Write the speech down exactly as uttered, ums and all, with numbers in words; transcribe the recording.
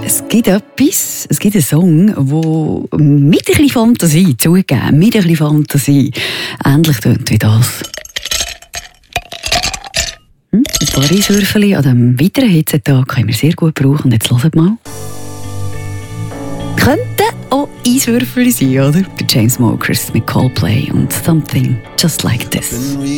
Es gibt etwas, es gibt einen Song, der mit ein bisschen Fantasie, zugegeben, mit ein bisschen Fantasie, ähnlich tönt wie das. Hm? Ein paar Eiswürfel an diesem weiteren Hitzetag können wir sehr gut brauchen. Und jetzt hört mal. Könnten auch Eiswürfel sein, oder? Die Chainsmokers mit Coldplay und Something Just Like This.